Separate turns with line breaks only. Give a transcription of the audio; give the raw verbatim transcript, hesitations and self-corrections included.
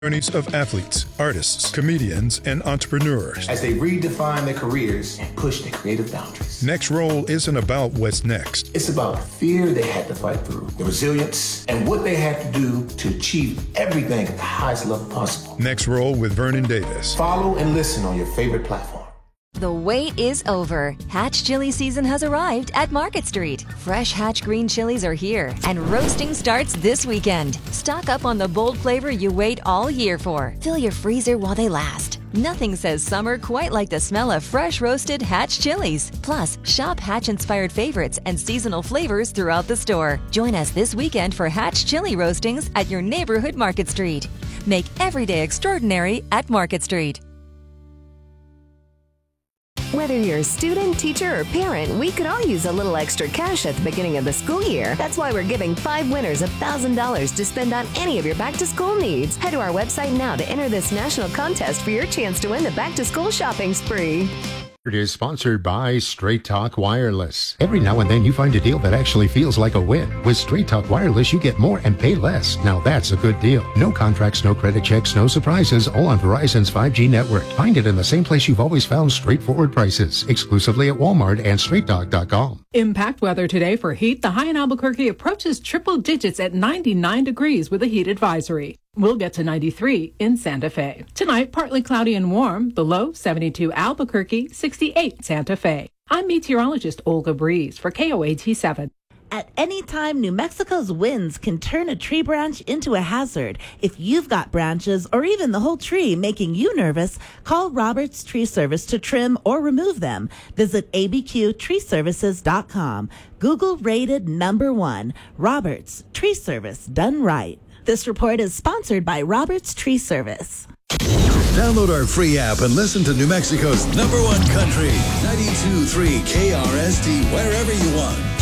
Journeys of athletes, artists, comedians, and entrepreneurs
as they redefine their careers and push their creative boundaries.
Next Roll isn't about what's next.
It's about the fear they had to fight through, the resilience, and what they had to do to achieve everything at the highest level possible.
Next Roll with Vernon Davis.
Follow and listen on your favorite platform.
The wait is over. Hatch chili season has arrived at Market Street. Fresh Hatch green chilies are here, and roasting starts this weekend. Stock up on the bold flavor you wait all year for. Fill your freezer while they last. Nothing says summer quite like the smell of fresh roasted Hatch chilies. Plus, shop Hatch-inspired favorites and seasonal flavors throughout the store. Join us this weekend for Hatch chili roastings at your neighborhood Market Street. Make every day extraordinary at Market Street.
Whether you're a student, teacher, or parent, we could all use a little extra cash at the beginning of the school year. That's why we're giving five winners one thousand dollars to spend on any of your back-to-school needs. Head to our website now to enter this national contest for your chance to win the back-to-school shopping spree.
It is sponsored by Straight Talk Wireless. Every now and then you find a deal that actually feels like a win. With Straight Talk Wireless, you get more and pay less. Now that's a good deal. No contracts, no credit checks, no surprises, all on Verizon's five G network. Find it in the same place you've always found straightforward prices. Exclusively at Walmart and straight talk dot com.
Impact weather today for heat. The high in Albuquerque approaches triple digits at ninety-nine degrees with a heat advisory. We'll get to ninety-three in Santa Fe. Tonight, partly cloudy and warm. The low, seventy-two Albuquerque, sixty-eight Santa Fe. I'm meteorologist Olga Breeze for K O A T seven.
At any time, New Mexico's winds can turn a tree branch into a hazard. If you've got branches or even the whole tree making you nervous, call Roberts Tree Service to trim or remove them. Visit A B Q tree services dot com. Google rated number one. Roberts Tree Service, done right. This report is sponsored by Roberts Tree Service.
Download our free app and listen to New Mexico's number one country, ninety-two point three K R S T, wherever you want.